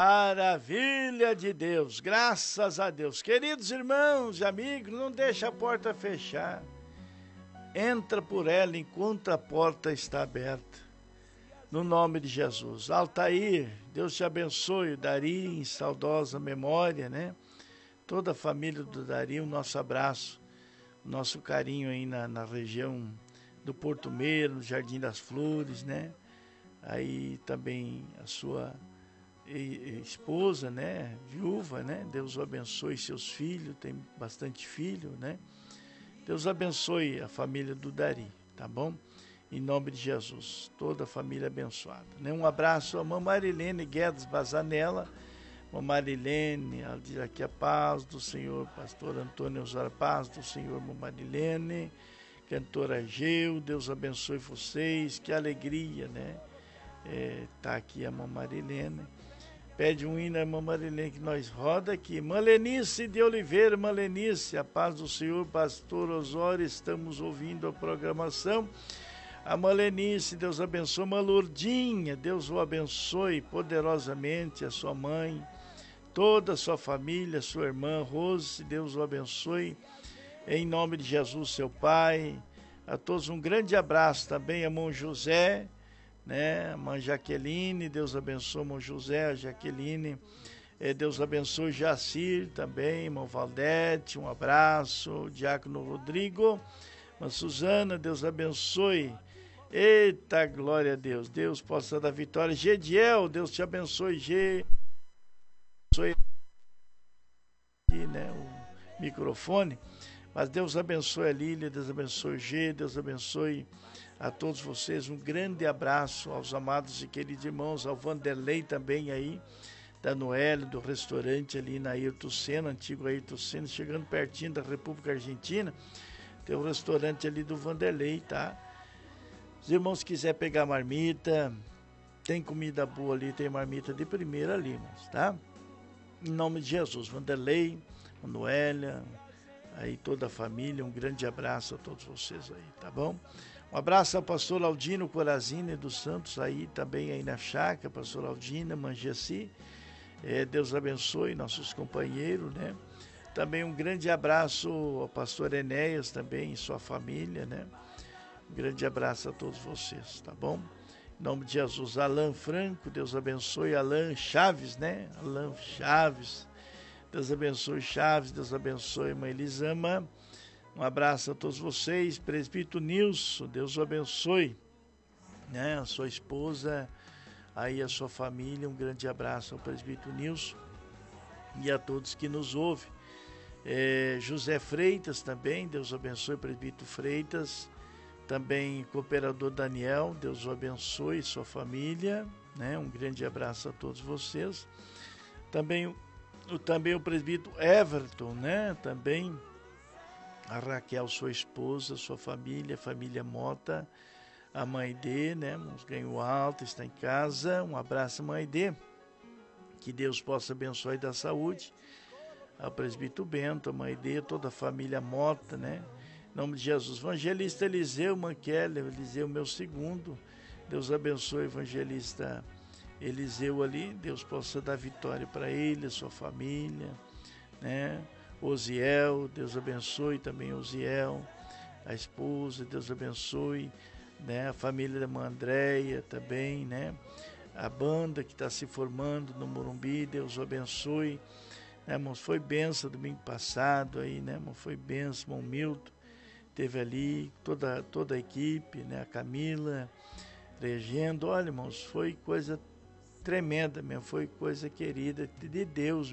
Maravilha de Deus, graças a Deus. Queridos irmãos e amigos, não deixa a porta fechar. Entra por ela enquanto a porta está aberta. No nome de Jesus. Altair, Deus te abençoe. Dari, em saudosa memória, né? Toda a família do Dari, o nosso abraço, o nosso carinho aí na região do Porto Meiro, no Jardim das Flores, né? Aí também a sua esposa, né? Viúva, né? Deus o abençoe seus filhos, tem bastante filho, né? Deus abençoe a família do Dari, tá bom? Em nome de Jesus, toda a família abençoada, né? Um abraço a Marilene Guedes Bazanella. Marilene, ela diz aqui a paz do Senhor, pastor Antônio Osório, paz do Senhor, Marilene, cantora Geu, Deus abençoe vocês, que alegria, né? Tá aqui a Marilene. Pede um hino a Marilene que nós roda aqui. Malenice de Oliveira, Malenice, a paz do Senhor, pastor Osório, estamos ouvindo a programação. A Malenice, Deus abençoe. Malurdinha, Deus o abençoe poderosamente, a sua mãe, toda a sua família, sua irmã Rose, Deus o abençoe. Em nome de Jesus, seu pai. A todos um grande abraço também, irmão José, né? A mãe Jaqueline, Deus abençoe, irmão José, a Jaqueline. Deus abençoe Jacir também, irmão Valdete, um abraço. O diácono Rodrigo, irmã Suzana, Deus abençoe. Eita, glória a Deus. Deus possa dar vitória. Gediel, Deus te abençoe. Abençoe aqui, né, o microfone. Mas Deus abençoe a Lília, Deus abençoe o G, Deus abençoe a todos vocês. Um grande abraço aos amados e queridos irmãos, ao Vanderlei também aí, da Noelle, do restaurante ali na Ayrton Senna, antigo Ayrton Senna, chegando pertinho da República Argentina. Tem um restaurante ali do Vanderlei, tá? Os irmãos quiserem pegar marmita, tem comida boa ali, tem marmita de primeira ali, irmãos, tá? Em nome de Jesus, Vanderlei, Manuela, aí toda a família, um grande abraço a todos vocês aí, tá bom? Um abraço ao pastor Aldino Corazine dos Santos aí, também aí na chácara, pastor Aldina, Mangiaci, Deus abençoe nossos companheiros, né? Também um grande abraço ao pastor Enéas também e sua família, né? Um grande abraço a todos vocês, tá bom? Em nome de Jesus, Alan Franco, Deus abençoe. Alan Chaves, né? Alan Chaves, Deus abençoe Chaves, Deus abençoe irmã Elisama. Um abraço a todos vocês. Presbítero Nilson, Deus o abençoe, né? A sua esposa, aí a sua família, um grande abraço ao presbítero Nilson e a todos que nos ouvem. José Freitas também, Deus abençoe, presbítero Freitas. Também cooperador Daniel, Deus o abençoe, sua família, né? Um grande abraço a todos vocês. Também o presbítero Everton, né? Também a Raquel, sua esposa, sua família, família Mota, a mãe D, né? Ganho alto, está em casa. Um abraço, mãe D. Que Deus possa abençoar e dar saúde. Ao presbítero Bento, a mãe D, toda a família Mota, né? Em nome de Jesus. Evangelista Eliseu Manqueller, Eliseu meu segundo. Deus abençoe o evangelista Eliseu ali. Deus possa dar vitória para ele, a sua família, né? Osiel, Deus abençoe também Osiel, a esposa, Deus abençoe, né? A família da irmã Andréia também, né? A banda que está se formando no Morumbi, Deus o abençoe, né, irmãos? Foi benção domingo passado aí, né, irmão? Foi benção, irmão Milton. Teve ali toda a equipe, né? A Camila regendo. Olha, irmãos, foi coisa tremenda mesmo, foi coisa querida de Deus